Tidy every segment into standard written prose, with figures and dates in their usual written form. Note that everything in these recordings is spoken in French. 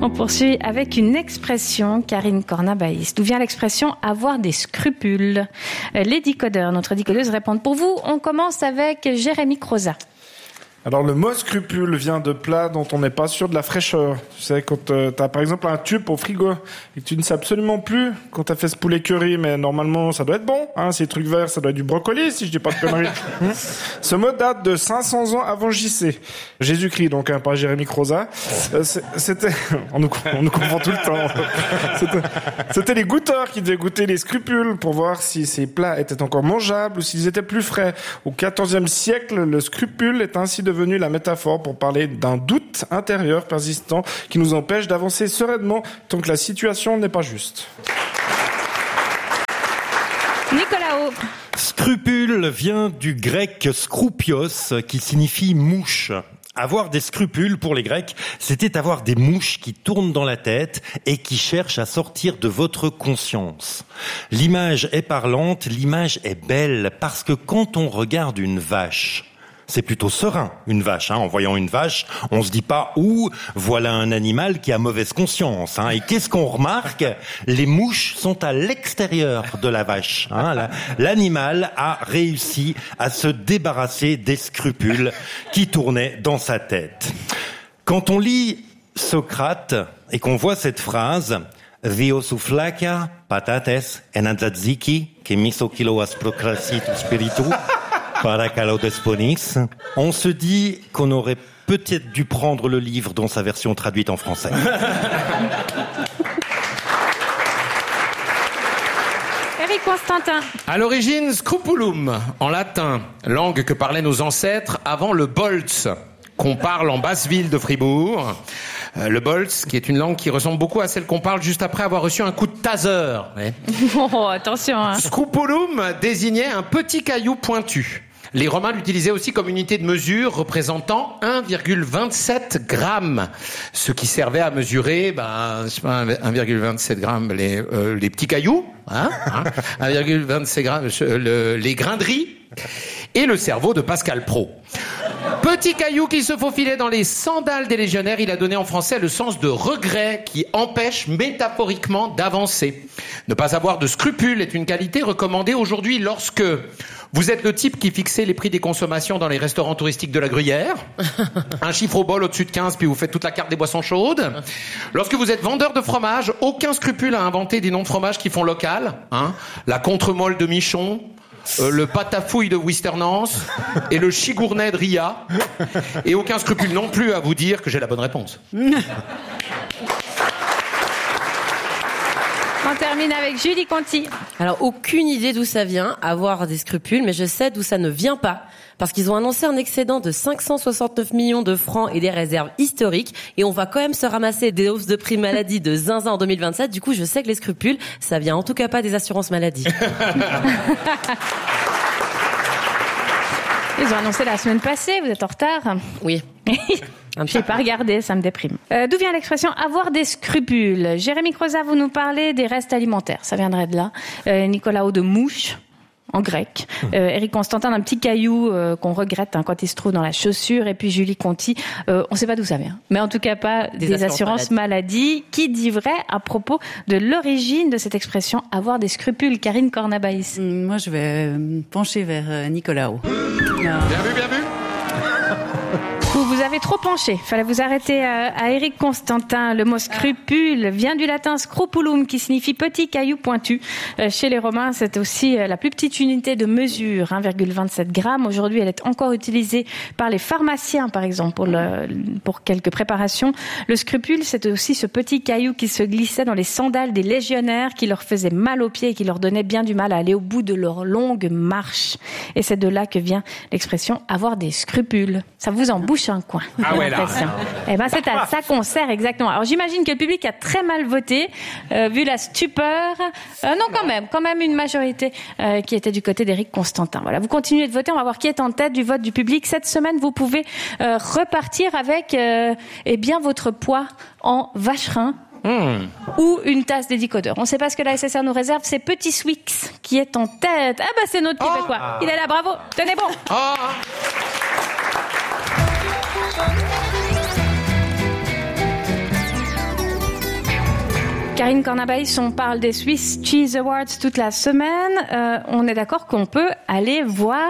On poursuit avec une expression, Karine Cornabaïs. D'où vient l'expression « avoir des scrupules » ? Les décodeurs, notre décodeuse, répondent pour vous. On commence avec Jérémy Croza. Alors le mot scrupule vient de plats dont on n'est pas sûr de la fraîcheur. Tu sais, quand t'as par exemple un tube au frigo et que tu ne sais absolument plus quand t'as fait ce poulet curry, mais normalement ça doit être bon, hein, ces trucs verts, ça doit être du brocoli si je dis pas de conneries. Ce mot date de 500 ans avant JC. Jésus-Christ donc, hein, pas Jérémy Croza. C'était, on nous confond tout le temps. C'était les goûteurs qui devaient goûter les scrupules pour voir si ces plats étaient encore mangeables ou s'ils étaient plus frais. Au XIVe siècle, le scrupule est ainsi devenu la métaphore pour parler d'un doute intérieur persistant qui nous empêche d'avancer sereinement tant que la situation n'est pas juste. Nicolas O. Scrupule vient du grec skroupios qui signifie mouche. Avoir des scrupules pour les Grecs, c'était avoir des mouches qui tournent dans la tête et qui cherchent à sortir de votre conscience. L'image est parlante, l'image est belle parce que quand on regarde une vache, c'est plutôt serein, une vache. En voyant une vache, on se dit pas « Ouh, voilà un animal qui a mauvaise conscience ». Et qu'est-ce qu'on remarque ? Les mouches sont à l'extérieur de la vache. L'animal a réussi à se débarrasser des scrupules qui tournaient dans sa tête. Quand on lit Socrate et qu'on voit cette phrase « Viosouflakia patates enantzadziki que misokiloas procrasitu spiritu » on se dit qu'on aurait peut-être dû prendre le livre dans sa version traduite en français. Eric Constantin. À l'origine, scrupulum, en latin, langue que parlaient nos ancêtres avant le bolz, qu'on parle en basse-ville de Fribourg. Le bolz, qui est une langue qui ressemble beaucoup à celle qu'on parle juste après avoir reçu un coup de taser. Oh, attention. Scrupulum désignait un petit caillou pointu. Les Romains l'utilisaient aussi comme unité de mesure représentant 1,27 grammes, ce qui servait à mesurer 1,27 grammes les petits cailloux, 1,27 grammes les grains de riz et le cerveau de Pascal Praud. Petit caillou qui se faufilait dans les sandales des légionnaires, il a donné en français le sens de regret qui empêche métaphoriquement d'avancer. Ne pas avoir de scrupules est une qualité recommandée aujourd'hui lorsque vous êtes le type qui fixait les prix des consommations dans les restaurants touristiques de la Gruyère, un chiffre au bol au-dessus de 15 puis vous faites toute la carte des boissons chaudes. Lorsque vous êtes vendeur de fromage, aucun scrupule à inventer des noms de fromage qui font local, la contremolle de Michon, le patafouille de Wisternance et le chigournay de Ria. Et aucun scrupule non plus à vous dire que j'ai la bonne réponse. On termine avec Julie Conti. Alors, aucune idée d'où ça vient, avoir des scrupules, mais je sais d'où ça ne vient pas. Parce qu'ils ont annoncé un excédent de 569 millions de francs et des réserves historiques. Et on va quand même se ramasser des hausses de prix maladie de zinzin en 2027. Du coup, je sais que les scrupules, ça vient en tout cas pas des assurances maladie. Ils ont annoncé la semaine passée, vous êtes en retard. Oui. Je n'ai pas regardé, ça me déprime. D'où vient l'expression « avoir des scrupules » ? Jérémy Croza, vous nous parlez des restes alimentaires, ça viendrait de là. Nicolas O de mouche, en grec. Eric Constantin d'un petit caillou qu'on regrette quand il se trouve dans la chaussure. Et puis Julie Conti, on ne sait pas d'où ça vient. Mais en tout cas pas des assurances maladie. Qui dit vrai à propos de l'origine de cette expression « avoir des scrupules » ? Karine Cornabaïs. Moi, je vais pencher vers Nicolas O. Bien vu, bien vu. Vous avez trop penché. Fallait vous arrêter à Eric Constantin. Le mot scrupule vient du latin scrupulum, qui signifie petit caillou pointu. Chez les Romains, c'est aussi la plus petite unité de mesure, 1,27 grammes. Aujourd'hui, elle est encore utilisée par les pharmaciens, par exemple, pour quelques préparations. Le scrupule, c'est aussi ce petit caillou qui se glissait dans les sandales des légionnaires, qui leur faisait mal aux pieds et qui leur donnait bien du mal à aller au bout de leur longue marche. Et c'est de là que vient l'expression avoir des scrupules. Ça vous embouche un coin. Ah ouais, là. Eh ben, c'est à ça qu'on sert exactement. Alors, j'imagine que le public a très mal voté, vu la stupeur. Non, quand même une majorité qui était du côté d'Éric Constantin. Voilà, vous continuez de voter. On va voir qui est en tête du vote du public. Cette semaine, vous pouvez repartir avec, votre poids en vacherin. Ou une tasse des décodeurs. On ne sait pas ce que la SSR nous réserve. C'est Petit Swix qui est en tête. Ah bah c'est notre Québécois. Il est là, bravo. Tenez bon. Karine Cornabaïs, on parle des Swiss Cheese Awards toute la semaine. On est d'accord qu'on peut aller voir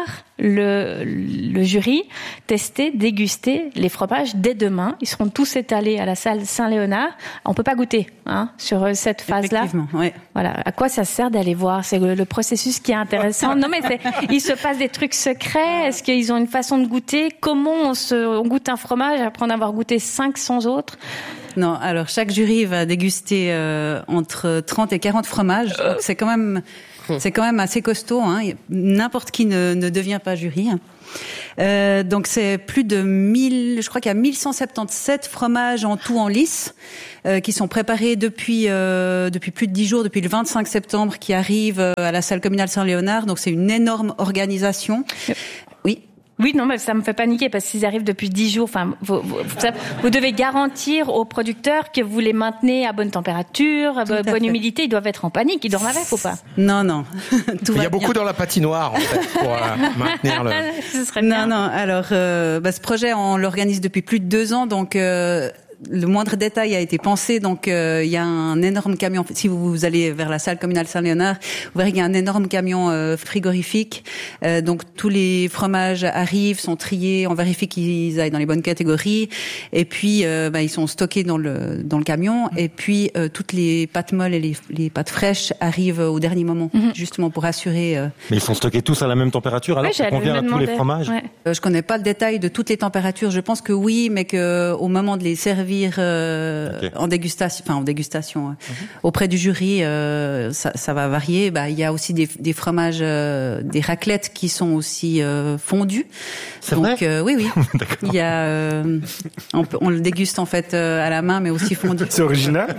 le jury tester, déguster les fromages dès demain. Ils seront tous étalés à la salle Saint-Léonard. On peut pas goûter sur cette phase-là. Effectivement, ouais. Voilà. À quoi ça sert d'aller voir? C'est le processus qui est intéressant. Non, mais il se passe des trucs secrets. Est-ce qu'ils ont une façon de goûter? Comment on goûte un fromage après en avoir goûté 500 autres? Non, alors chaque jury va déguster entre 30 et 40 fromages. Donc c'est quand même assez costaud. N'importe qui ne devient pas jury. Donc c'est plus de 1000, je crois qu'il y a 1177 fromages en tout en lice qui sont préparés depuis plus de 10 jours, depuis le 25 septembre, qui arrivent à la salle communale Saint-Léonard. Donc c'est une énorme organisation. Oui. Oui, non, mais ça me fait paniquer parce qu'ils arrivent depuis 10 jours. Enfin, vous devez garantir aux producteurs que vous les maintenez à bonne température, bonne humidité. Ils doivent être en panique. Ils dorment avec ou pas? Non. Il y a beaucoup dans la patinoire, en fait, pour maintenir le... Ce serait bien. Non. Alors, ce projet, on l'organise depuis plus de 2 ans, donc... le moindre détail a été pensé, donc il y a un énorme camion. Si vous allez vers la salle communale Saint-Léonard, vous verrez qu'il y a un énorme camion frigorifique. Donc tous les fromages arrivent, sont triés, on vérifie qu'ils aillent dans les bonnes catégories, et puis ils sont stockés dans le camion. Et puis toutes les pâtes molles et les pâtes fraîches arrivent au dernier moment, justement pour assurer. Mais ils sont stockés tous à la même température, alors ça convient à tous les fromages. Ouais. Je connais pas le détail de toutes les températures. Je pense que oui, mais que au moment de les servir en dégustation auprès du jury, ça va varier. Il y a aussi des fromages, des raclettes qui sont aussi fondus. C'est donc vrai oui. D'accord. Il y a on le déguste en fait à la main, mais aussi fondu. C'est original.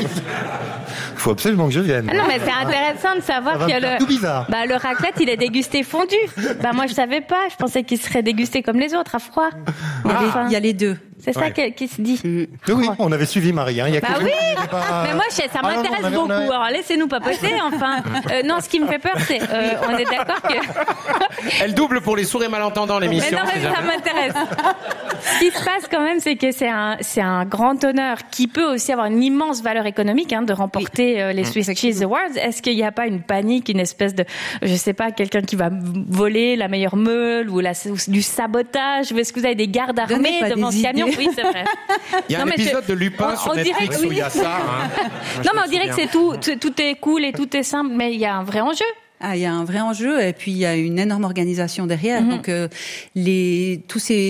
Il faut absolument que je vienne. Ah non, mais c'est intéressant de savoir que tout bizarre. le raclette, il est dégusté fondu. Moi, je savais pas. Je pensais qu'il serait dégusté comme les autres, à froid. Il y a les deux. C'est ça qui se dit. Oui, on avait suivi Marie. Il y a Bah oui, mais moi ça m'intéresse beaucoup. Alors laissez-nous papoter, enfin. Non, ce qui me fait peur, c'est, on est d'accord que. Elle double pour les sourds et malentendants l'émission. Mais non, mais ça m'intéresse. Ce qui se passe quand même, c'est que c'est un grand honneur qui peut aussi avoir une immense valeur économique, de remporter les Swiss Cheese Awards. Est-ce qu'il n'y a pas une panique, une espèce de, je sais pas, quelqu'un qui va voler la meilleure meule ou du sabotage? Est-ce que vous avez des gardes armés devant ce camion? Oui, c'est vrai. Il y a un épisode de Lupin sur Netflix où il y a ça. Non, mais on dirait que c'est tout est cool et tout est simple, mais il y a un vrai enjeu. Il y a un vrai enjeu, et puis il y a une énorme organisation derrière. Donc les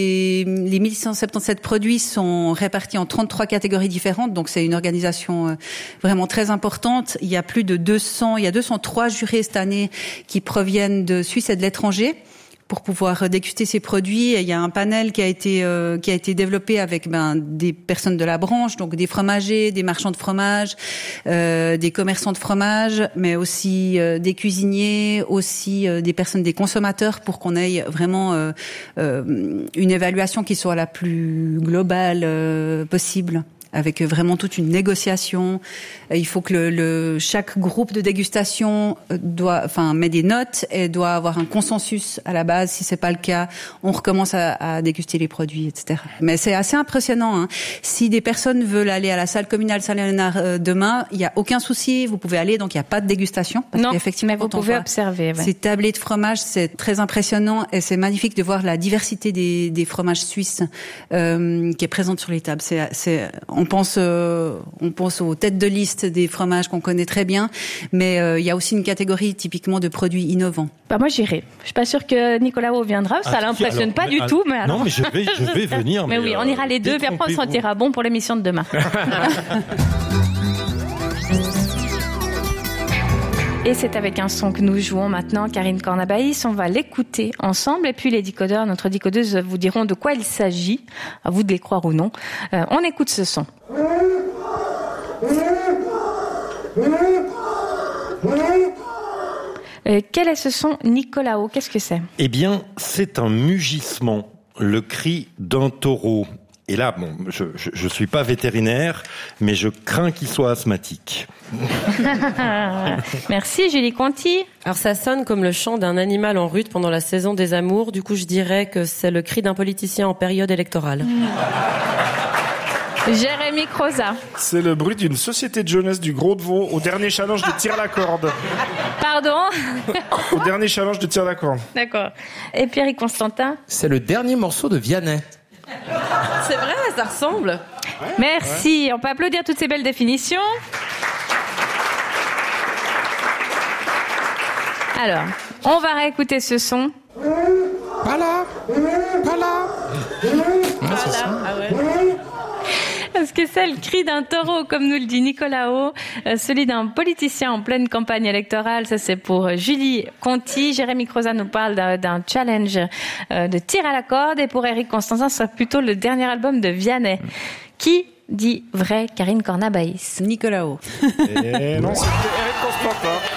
1177 produits sont répartis en 33 catégories différentes, donc c'est une organisation vraiment très importante. Il y a plus de 203 jurés cette année qui proviennent de Suisse et de l'étranger pour pouvoir déguster ces produits. Il y a un panel qui a été développé avec des personnes de la branche, donc des fromagers, des marchands de fromage, des commerçants de fromage, mais aussi des cuisiniers, aussi des consommateurs, pour qu'on ait vraiment une évaluation qui soit la plus globale possible, avec vraiment toute une négociation. Il faut que chaque groupe de dégustation met des notes et doit avoir un consensus à la base. Si c'est pas le cas, on recommence à déguster les produits, etc. Mais c'est assez impressionnant. Si des personnes veulent aller à la salle communale Saint-Léonard demain, il y a aucun souci. Vous pouvez aller, donc il y a pas de dégustation. Non, mais vous pouvez observer. Ouais. Ces tablés de fromage, c'est très impressionnant, et c'est magnifique de voir la diversité des fromages suisses qui est présente sur les tables. On pense aux têtes de liste des fromages qu'on connaît très bien, mais il y a aussi une catégorie typiquement de produits innovants. Moi j'irai. Je suis pas sûre que Nicolaou viendra, ça l'impressionne pas du tout, mais alors... Non, mais je vais venir. Mais oui, on ira les deux, puis après on se sentira bon pour l'émission de demain. Et c'est avec un son que nous jouons maintenant, Karine Cornabaïs. On va l'écouter ensemble, et puis les décodeurs, notre décodeuse, vous diront de quoi il s'agit. À vous de les croire ou non. On écoute ce son. Quel est ce son, Nicolaou? Qu'est-ce que c'est? Eh bien, c'est un mugissement, le cri d'un taureau. Et là, je suis pas vétérinaire, mais je crains qu'il soit asthmatique. Merci, Julie Conti. Alors ça sonne comme le chant d'un animal en rut pendant la saison des amours. Du coup, je dirais que c'est le cri d'un politicien en période électorale. Jérémy Croza. C'est le bruit d'une société de jeunesse du Gros de Vaud au dernier challenge de tir à la corde. Pardon? Au dernier challenge de tir à la corde. D'accord. Et Pierre Constantin? C'est le dernier morceau de Vianney. C'est vrai, ça ressemble. Merci. On peut applaudir toutes ces belles définitions. Alors, on va réécouter ce son. Pas là. Parce que c'est le cri d'un taureau, comme nous le dit Nicolas Haut, celui d'un politicien en pleine campagne électorale. Ça, c'est pour Julie Conti. Jérémy Croza nous parle d'un challenge de tir à la corde. Et pour Éric Constantin, ce sera plutôt le dernier album de Vianney. Qui dit vrai, Karine Cornabaïs? Nicolas Haut. Et non, c'était Éric Constantin.